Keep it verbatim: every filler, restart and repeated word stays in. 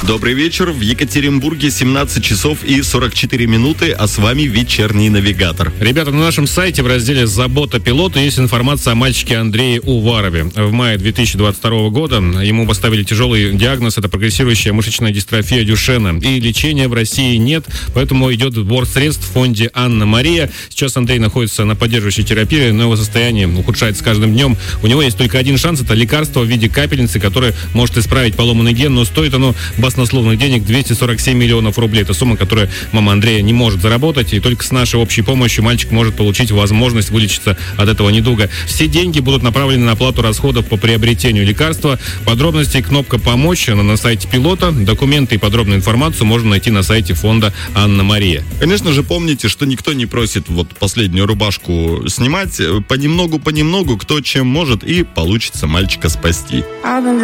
Добрый вечер. В Екатеринбурге семнадцать часов и сорок четыре минуты, а с вами вечерний навигатор. Ребята, на нашем сайте в разделе «Забота пилота» есть информация о мальчике Андрее Уварове. В мае две тысячи двадцать второго года ему поставили тяжелый диагноз, это прогрессирующая мышечная дистрофия Дюшена. И лечения в России нет, поэтому идет сбор средств в фонде «Анна-Мария». Сейчас Андрей находится на поддерживающей терапии, но его состояние ухудшается с каждым днем. У него есть только один шанс, это лекарство в виде капельницы, которое может исправить поломанный ген, но стоит оно баснословных денег двести сорок семь миллионов рублей. Это сумма, которую мама Андрея не может заработать, и только с нашей общей помощью мальчик может получить возможность вылечиться от этого недуга. Все деньги будут направлены на оплату расходов по приобретению лекарства. Подробности кнопка «Помочь» она на сайте пилота. Документы и подробную информацию можно найти на сайте фонда «Анна-Мария». Конечно же, помните, что никто не просит вот последнюю рубашку снимать. Понемногу-понемногу, кто чем может, и получится мальчика спасти.